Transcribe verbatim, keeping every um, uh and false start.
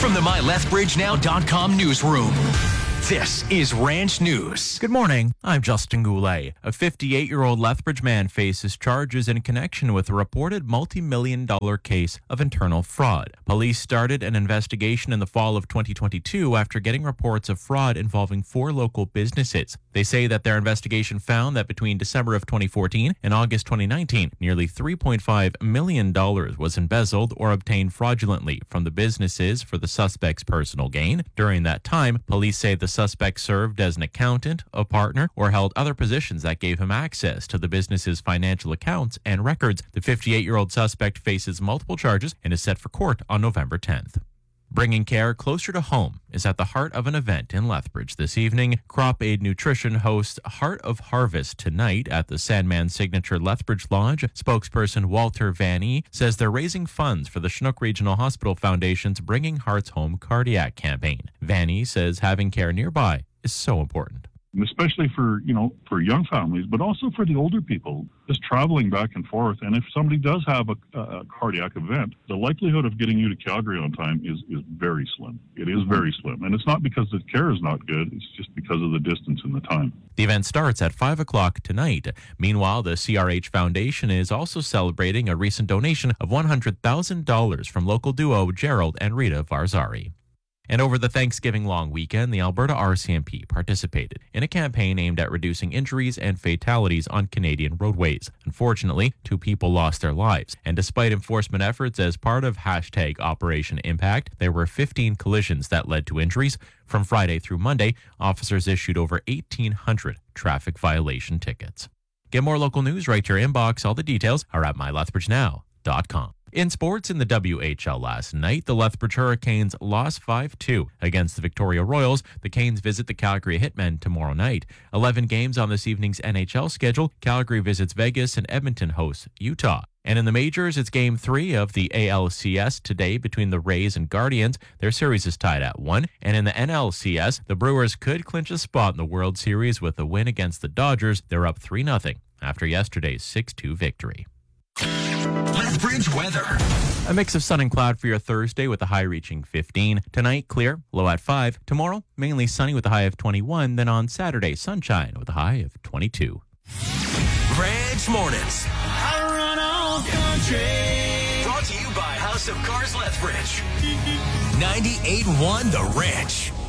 From the my lethbridge now dot com newsroom, this is Ranch News. Good morning. I'm Justin Goulet. A fifty-eight-year-old Lethbridge man faces charges in connection with a reported multi-million dollar case of internal fraud. Police started an investigation in the fall of twenty twenty-two after getting reports of fraud involving four local businesses. They say that their investigation found that between December of twenty fourteen and August twenty nineteen, nearly three point five million dollars was embezzled or obtained fraudulently from the businesses for the suspect's personal gain. During that time, police say the suspect served as an accountant, a partner, or held other positions that gave him access to the business's financial accounts and records. The fifty-eight-year-old suspect faces multiple charges and is set for court on November tenth. Bringing care closer to home is at the heart of an event in Lethbridge this evening. Crop Aid Nutrition hosts Heart of Harvest tonight at the Sandman Signature Lethbridge Lodge. Spokesperson Walter Vanny says they're raising funds for the Chinook Regional Hospital Foundation's Bringing Hearts Home cardiac campaign. Vanny says having care nearby is so important. Especially for, you know, for young families, but also for the older people, just traveling back and forth. And if somebody does have a, a cardiac event, the likelihood of getting you to Calgary on time is, is very slim. It is very slim. And it's not because the care is not good. It's just because of the distance and the time. The event starts at five o'clock tonight. Meanwhile, the C R H Foundation is also celebrating a recent donation of one hundred thousand dollars from local duo Gerald and Rita Varzari. And over the Thanksgiving long weekend, the Alberta R C M P participated in a campaign aimed at reducing injuries and fatalities on Canadian roadways. Unfortunately, two people lost their lives, and despite enforcement efforts as part of hashtag Operation Impact, there were fifteen collisions that led to injuries. From Friday through Monday, officers issued over eighteen hundred traffic violation tickets. Get more local news right to your inbox. All the details are at my lethbridge now dot com. In sports, in the W H L last night, the Lethbridge Hurricanes lost five two against the Victoria Royals. The Canes visit the Calgary Hitmen tomorrow night. eleven games on this evening's N H L schedule. Calgary visits Vegas and Edmonton hosts Utah. And in the majors, it's game three of the A L C S today between the Rays and Guardians. Their series is tied at one. And in the N L C S, the Brewers could clinch a spot in the World Series with a win against the Dodgers. They're up three nothing after yesterday's six two victory. Lethbridge weather. A mix of sun and cloud for your Thursday with a high reaching fifteen. Tonight, clear, low at five. Tomorrow, mainly sunny with a high of twenty-one. Then on Saturday, sunshine with a high of twenty-two. Ranch Mornings. I run all country. Brought to you by House of Cars Lethbridge. ninety-eight point one The Ranch.